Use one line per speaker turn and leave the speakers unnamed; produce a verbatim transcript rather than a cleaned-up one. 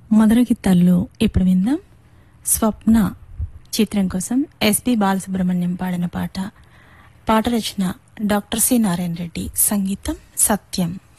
మధుర గీతాల్లో ఇప్పుడు విందాం. స్వప్న చిత్రం కోసం ఎస్పి బాలసుబ్రహ్మణ్యం పాడిన పాట. పాట రచన డాక్టర్ సి నారాయణ రెడ్డి, సంగీతం సత్యం.